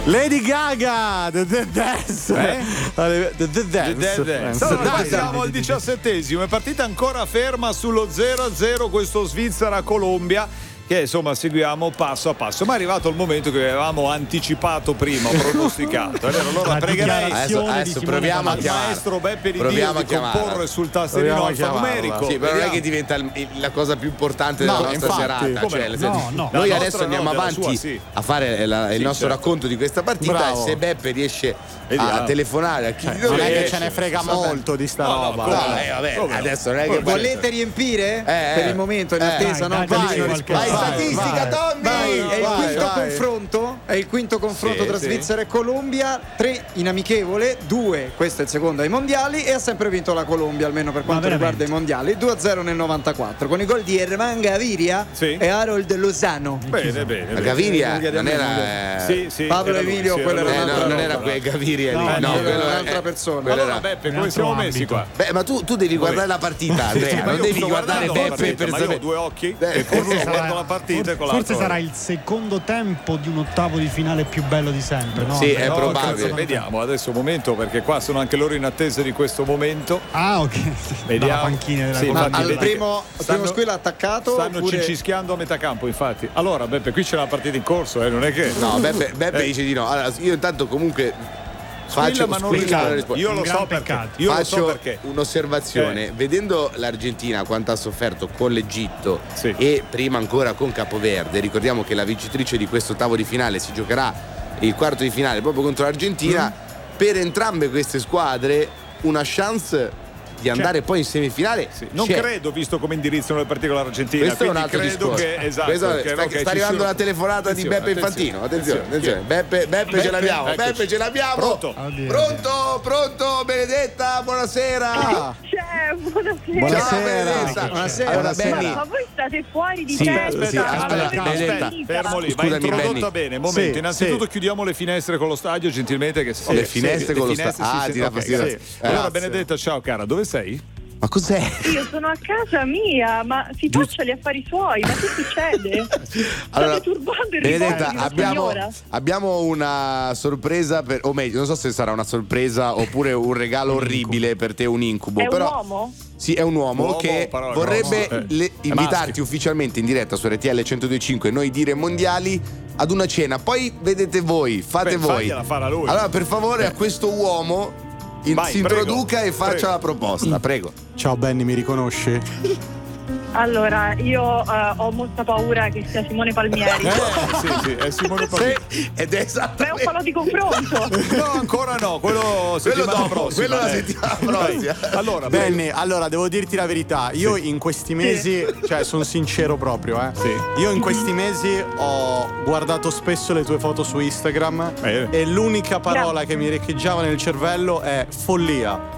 Lady Gaga, The Dance. The Dance. Allora, siamo al 17esimo, è partita ancora ferma sullo 0-0 questo Svizzera-Colombia, che insomma seguiamo passo a passo, ma è arrivato il momento che avevamo anticipato prima, pronosticato. Allora pregherei adesso proviamo a al chiamarlo. maestro Beppe di Dio di comporre sul tastierino alfanumerico. Sì, però non è che diventa la cosa più importante della nostra serata. Cioè, noi adesso andiamo avanti a fare il nostro racconto di questa partita. E se Beppe riesce a telefonare a chi di non dovere, è che ce ne frega molto di sta roba. Vabbè, adesso non è che volete riempire per il momento in attesa, no? Vai, statistica, Tommy! È il quinto confronto tra Svizzera e Colombia, 3 in amichevole, 2, questo è il secondo ai mondiali, e ha sempre vinto la Colombia, almeno per quanto riguarda i mondiali, 2-0 nel 94, con i gol di Erman Gaviria e Harold Lozano. Bene. Gaviria non era Pablo Emilio, quello era non era quel Gaviria lì, no, quello era un'altra persona. Allora Beppe, come siamo messi qua? Beh, ma tu devi guardare la partita, Andrea, non devi guardare Beppe per sapere. Io ho due occhi e guardo la partita e con l'altro. Forse sarà il secondo tempo di un ottavo di finale più bello di sempre, no? Sì, è probabile. Vediamo adesso un momento, perché qua sono anche loro in attesa di questo momento. Ah, ok. Vediamo. Panchina della al primo squillo attaccato stanno cincischiando a metà campo, infatti. Allora Beppe, qui c'è la partita in corso, non è che. No, Beppe dice di no. Allora, io intanto comunque faccio io lo so perché un'osservazione. Vedendo l'Argentina quanto ha sofferto con l'Egitto e prima ancora con Capoverde, ricordiamo che la vincitrice di questo ottavo di finale si giocherà il quarto di finale proprio contro l'Argentina. Per entrambe queste squadre una chance di andare poi in semifinale. Non credo, visto come indirizzano le partite con l'Argentina. Questo è un altro credo discorso. Che sta arrivando la telefonata di Beppe Infantino. Attenzione. Beppe ce l'abbiamo. Eccoci. Beppe ce l'abbiamo. Pronto, Benedetta, buonasera. Buonasera. Allora, Benny. Ma voi state fuori di testa. Benedetta, fermo lì. Va introdotta bene. Momento. Innanzitutto chiudiamo le finestre con lo stadio, gentilmente. Le finestre con lo stadio. Allora, Benedetta, ciao cara, dove sei? Ma cos'è? Io sono a casa mia, ma si faccia gli affari suoi, ma che succede? Allora, state turbando il Benedetta, ricordo di abbiamo una sorpresa o meglio, non so se sarà una sorpresa oppure un regalo orribile per te, un incubo. È però, un uomo? Sì, è un uomo che vorrebbe invitarti ufficialmente in diretta su RTL 102.5 Noi Dire Mondiali ad una cena. Poi vedete voi, fate voi. Farà lui. Allora, per favore, a questo uomo si introduca e faccia la proposta, prego. Ciao Benny, mi riconosci? Allora, io ho molta paura che sia Simone Palmieri. Sì, è Simone Palmieri. Ed è esattamente. Ma è un falò di confronto. No, ancora no, quello settimana prossima. Quello la settimana prossima. Allora, Benny, allora devo dirti la verità. Io in questi mesi, cioè sono sincero proprio, io in questi mesi ho guardato spesso le tue foto su Instagram e l'unica parola che mi recheggiava nel cervello è follia.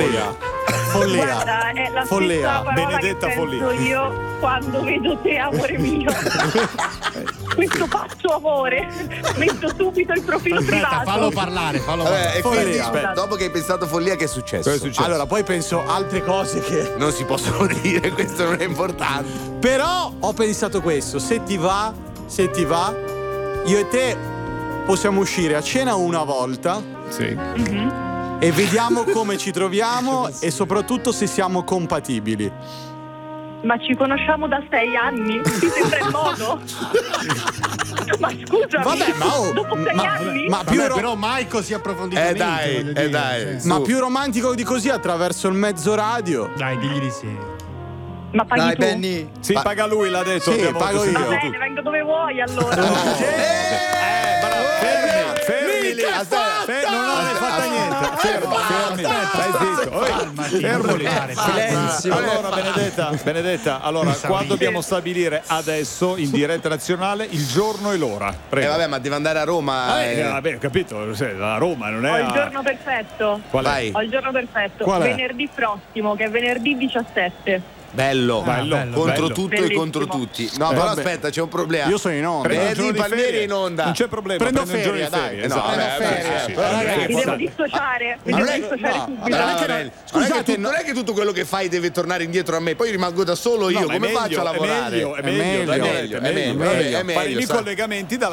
Guarda, è la stessa parola Benedetta che penso follia. io quando vedo te, amore mio. Questo pazzo amore. Metto subito il profilo privato. Fallo parlare. E quindi, dopo che hai pensato follia, che è successo? Allora, poi penso altre cose che non si possono dire, questo non è importante. Però ho pensato questo, se ti va, io e te possiamo uscire a cena una volta. Sì. E vediamo come ci troviamo e soprattutto se siamo compatibili. Ma ci conosciamo da 6 anni? Ti sembra il modo? Ma scusami, dopo 6 anni? Però mai così approfonditamente. Dai. Ma più romantico di così attraverso il mezzo radio. Dai, digli di sì. Ma paghi tu? Benny. Sì, paga lui, l'ha detto. Sì, pago io. Va bene, vengo dove vuoi allora. Fermi lì. Non ho fatta niente. Fermo lì. Silenzio. Allora, Benedetta, allora qua dobbiamo stabilire adesso in diretta nazionale il giorno e l'ora. Prego. Vabbè, ma deve andare a Roma. Vabbè, ho capito. A Roma non è. Ho il giorno perfetto. Qual è? Ho il giorno perfetto. Qual è? Venerdì prossimo, che è venerdì 17. Bello. Contro tutto Bellissimo. e contro tutti. No, però aspetta, c'è un problema. Io sono in onda. Vedi Palmieri in onda. Non c'è problema. Prendo un giorno di ferie, ferie. dai. Mi devo dissociare. subito. Scusate, non è che tutto quello che fai deve tornare indietro a me, poi rimango da solo io. Come faccio a lavorare? È meglio. È meglio. Fare i collegamenti dalla